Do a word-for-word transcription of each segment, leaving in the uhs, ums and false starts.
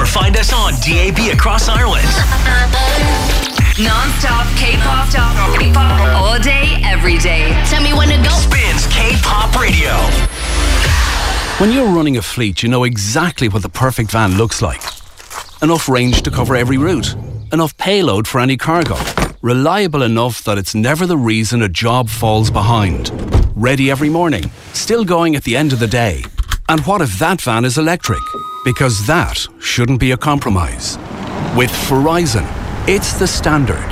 find us on D A B across Ireland. Non-stop K-pop, K-pop all day, every day. Tell me when to go. Spins K-pop Radio. When you're running a fleet, you know exactly what the perfect van looks like. Enough range to cover every route. Enough payload for any cargo. Reliable enough that it's never the reason a job falls behind. Ready every morning. Still going at the end of the day. And what if that van is electric? Because that shouldn't be a compromise. With Verizon, it's the standard.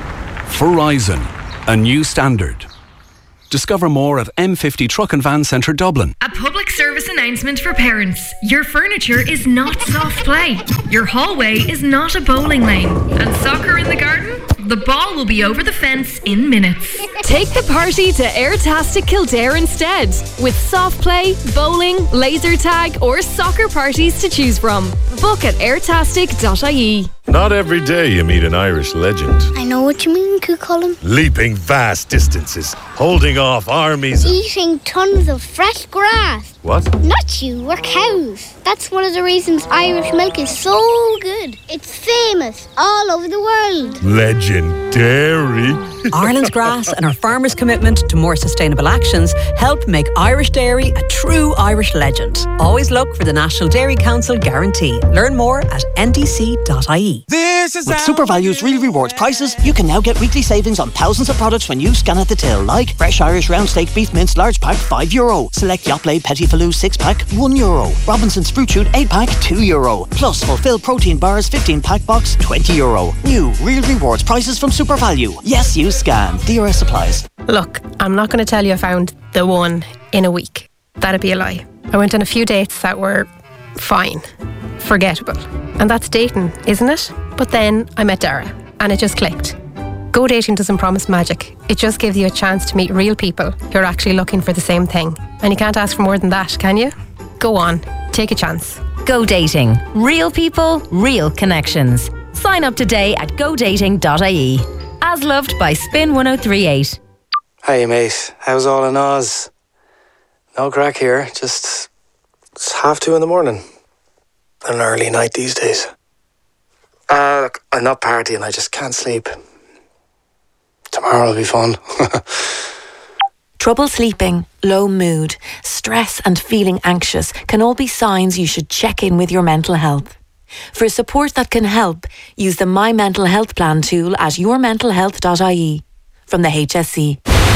Verizon, a new standard. Discover more at M fifty Truck and Van Centre Dublin. A public service announcement for parents. Your furniture is not soft play. Your hallway is not a bowling lane. And soccer in the garden? The ball will be over the fence in minutes. Take the party to Airtastic Kildare instead. With soft play, bowling, laser tag or soccer parties to choose from. Book at airtastic dot I E. Not every day you meet an Irish legend. I know what you mean, Cucullin. Leaping vast distances, holding off armies. Eating tons of fresh grass. What? Not you, we're cows. That's one of the reasons Irish milk is so good. It's famous all over the world. Legendary. Ireland's grass and our farmers' commitment to more sustainable actions help make Irish dairy a true Irish legend. Always look for the National Dairy Council guarantee. Learn more at N D C dot I E. This is With SuperValue's Real Rewards prices, you can now get weekly savings on thousands of products when you scan at the till, like fresh Irish round steak beef mince large pack five euro, select Yoplait Petit Falou six pack one euro, Robinson's Fruit Shoot eight pack two euro, plus Fulfill Protein Bars fifteen pack box twenty euro. New Real Rewards prices from SuperValue. Yes, you scan. D R S supplies. Look, I'm not going to tell you I found the one in a week. That'd be a lie. I went on a few dates that were fine, forgettable. And that's dating, isn't it? But then I met Dara and it just clicked. Go dating doesn't promise magic. It just gives you a chance to meet real people who are actually looking for the same thing. And you can't ask for more than that, can you? Go on, take a chance. Go dating. Real people, real connections. Sign up today at go dating dot I E. As loved by Spin one oh three eight. Hey mate, how's all in Oz? No crack here, just it's half two in the morning. An early night these days. Uh, look, I'm not partying, I just can't sleep. Tomorrow will be fun. Trouble sleeping, low mood, stress and feeling anxious can all be signs you should check in with your mental health. For support that can help, use the My Mental Health Plan tool at your mental health dot I E from the H S C.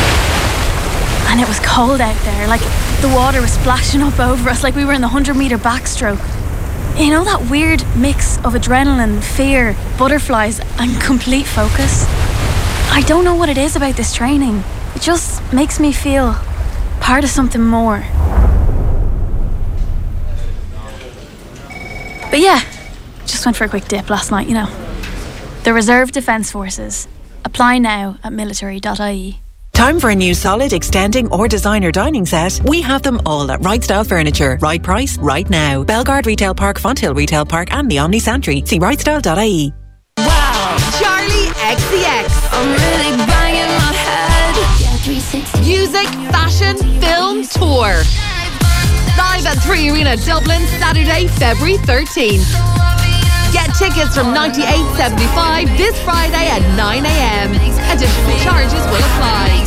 And it was cold out there, like the water was splashing up over us like we were in the one hundred metre backstroke. You know that weird mix of adrenaline, fear, butterflies and complete focus? I don't know what it is about this training. It just makes me feel part of something more. But yeah, just went for a quick dip last night, you know. The Reserve Defence Forces. Apply now at military dot I E. Time for a new solid, extending or designer dining set? We have them all at Right Style Furniture. Right price, right now. Belgard Retail Park, Fonthill Retail Park and the Omni Santry. See right style dot I E. Wow! Charlie X C X. I'm really banging my head. Music, fashion, film, tour. Live at Three Arena Dublin, Saturday, February thirteenth. Get tickets from ninety-eight seventy-five this Friday at nine a.m. Additional charges will apply.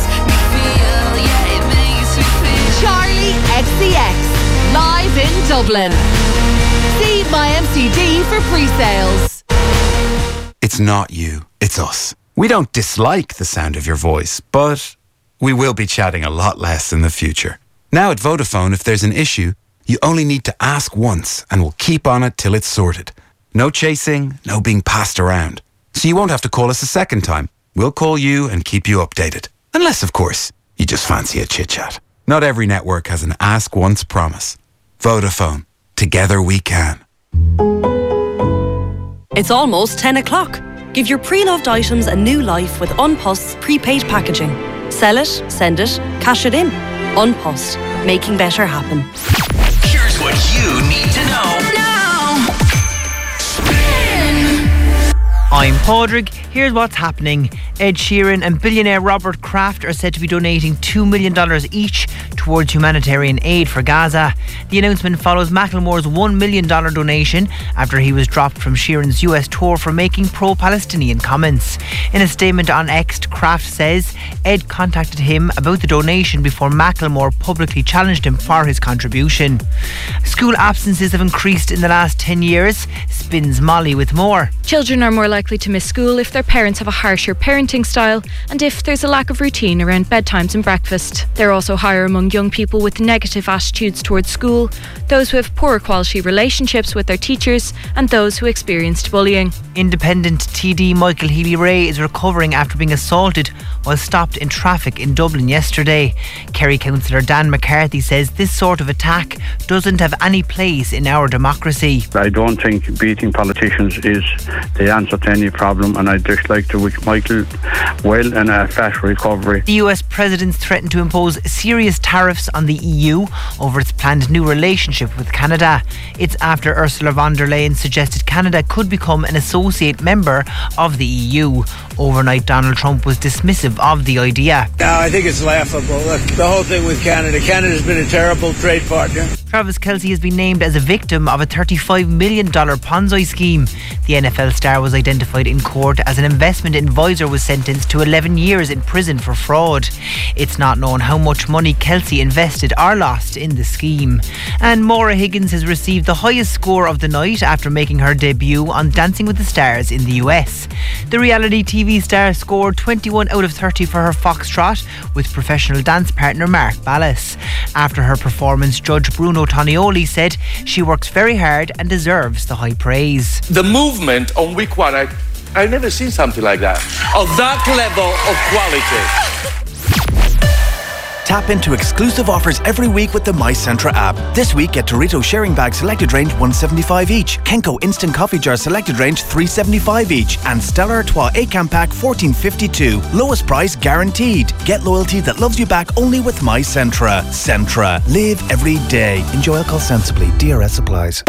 Charlie X C X, live in Dublin. See my M C D for pre-sales. It's not you, it's us. We don't dislike the sound of your voice, but we will be chatting a lot less in the future. Now at Vodafone, if there's an issue, you only need to ask once and we'll keep on it till it's sorted. No chasing, no being passed around. So you won't have to call us a second time. We'll call you and keep you updated. Unless, of course, you just fancy a chit-chat. Not every network has an ask once promise. Vodafone. Together we can. It's almost ten o'clock. Give your pre-loved items a new life with Unpost's prepaid packaging. Sell it, send it, cash it in. Unpost. Making better happen. Here's what you need to know now. I'm Padraig. Here's what's happening. Ed Sheeran and billionaire Robert Kraft are said to be donating two million dollars each towards humanitarian aid for Gaza. The announcement follows Macklemore's one million dollars donation after he was dropped from Sheeran's U S tour for making pro-Palestinian comments. In a statement on X, Kraft says Ed contacted him about the donation before Macklemore publicly challenged him for his contribution. School absences have increased in the last ten years. Spins Molly with more. Children are more likely to miss school if their parents have a harsher parenting style and if there's a lack of routine around bedtimes and breakfast. They're also higher among young people with negative attitudes towards school, those who have poor quality relationships with their teachers, and those who experienced bullying. Independent T D Michael Healy-Rae is recovering after being assaulted while stopped in traffic in Dublin yesterday. Kerry councillor Dan McCarthy says this sort of attack doesn't have any place in our democracy. I don't think beating politicians is the answer to any problem, and I'd just like to wish Michael well and a fast recovery. The U S president's threatened to impose serious tariffs on the E U over its planned new relationship with Canada. It's after Ursula von der Leyen suggested Canada could become an associate member of the E U. Overnight, Donald Trump was dismissive of the idea. No, I think it's laughable. Look, the whole thing with Canada. Canada's been a terrible trade partner. Travis Kelce has been named as a victim of a thirty-five million dollars Ponzi scheme. The N F L star was identified in court as an investment advisor was sentenced to eleven years in prison for fraud. It's not known how much money Kelce invested or lost in the scheme. And Maura Higgins has received the highest score of the night after making her debut on Dancing with the Stars in the U S. The reality T V star scored twenty-one out of thirty for her foxtrot with professional dance partner Mark Ballas. After her performance, Judge Bruno Tonioli said she works very hard and deserves the high praise. The movement on week one, I, I've never seen something like that. Of that level of quality. Tap into exclusive offers every week with the My Centra app. This week, get Dorito sharing bag selected range one seventy-five each, Kenko instant coffee jar selected range three seventy-five each, and Stella Artois eight can pack fourteen fifty-two. Lowest price guaranteed. Get loyalty that loves you back only with My Centra. Centra. Live every day. Enjoy alcohol sensibly. D R S applies.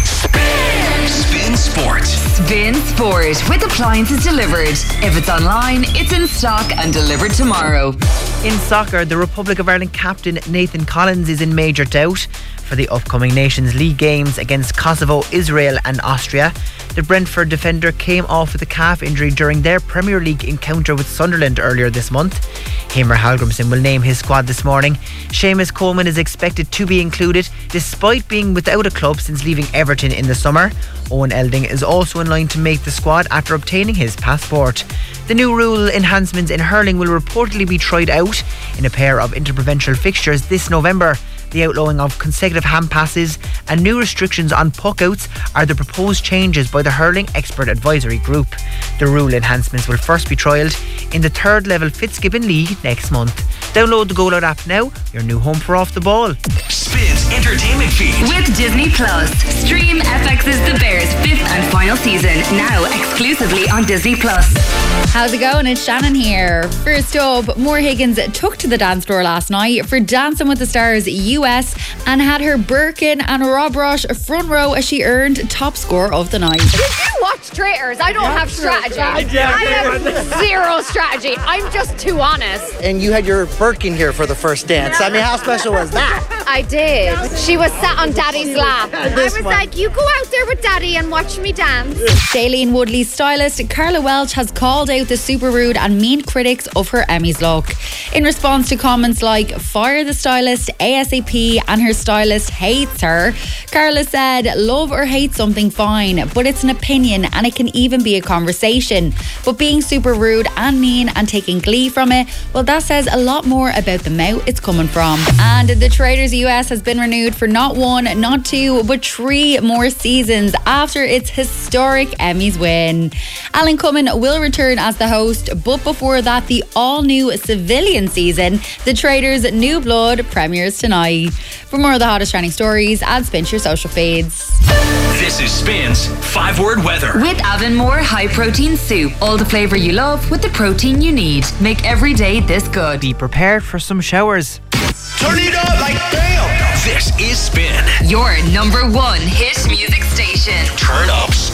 Spin Sport. Spin Sport with appliances delivered. If it's online, it's in stock and delivered tomorrow. In soccer, the Republic of Ireland captain Nathan Collins is in major doubt for the upcoming Nations League games against Kosovo, Israel and Austria. The Brentford defender came off with a calf injury during their Premier League encounter with Sunderland earlier this month. Heimir Hallgrimsson will name his squad this morning. Seamus Coleman is expected to be included despite being without a club since leaving Everton in the summer. Owen Elding is also in line to make the squad after obtaining his passport. The new rule enhancements in hurling will reportedly be tried out in a pair of interprovincial fixtures this November. The outlawing of consecutive hand passes and new restrictions on puckouts are the proposed changes by the Hurling Expert Advisory Group. The rule enhancements will first be trialled in the third level Fitzgibbon League next month. Download the Go Loud app now, your new home for Off the Ball. Spins Entertainment Feed. With Disney Plus. Stream F X's The Bears fifth and final season, now exclusively on Disney Plus. How's it going? It's Shannon here. First up, Maura Higgins took to the dance floor last night for Dancing with the Stars U S and had her Birkin and Rob Roche front row as she earned top score of the night. Did you watch Traitors? I don't have strategy. I have zero strategy. I'm just too honest. And you had your Birkin here for the first dance. I mean, how special was that? I did. She was sat on Daddy's lap. I was one. like, you go out there with Daddy and watch me dance. Shailene Woodley's stylist Carla Welch has called out the super rude and mean critics of her Emmys look. In response to comments like fire the stylist ASAP and her stylist hates her, Carla said love or hate something fine, but it's an opinion and it can even be a conversation. But being super rude and mean and taking glee from it, well, that says a lot more about the mouth it's coming from. And the Traitors U S has been renewed for not one, not two, but three more seasons after its historic Emmys win. Alan Cumming will return as the host, but before that, the all-new civilian season, The Traitors New Blood, premieres tonight. For more of the hottest trending stories, add Spin to your social feeds. This is Spin's five-word weather. With Avonmore High Protein Soup. All the flavour you love with the protein you need. Make every day this good. Be prepared for some showers. Turn it up like damn. This is Spin. Your number one hit music station. Turn up Spin. And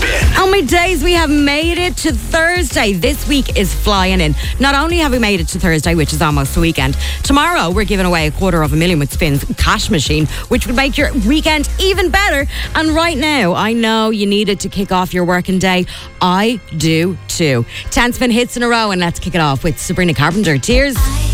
my days, we have made it to Thursday. This week is flying in. Not only have we made it to Thursday, which is almost the weekend, tomorrow we're giving away a quarter of a million with Spin's cash machine, which would make your weekend even better. And right now, I know you need it to kick off your working day. I do too. ten Spin hits in a row, and let's kick it off with Sabrina Carpenter. Cheers.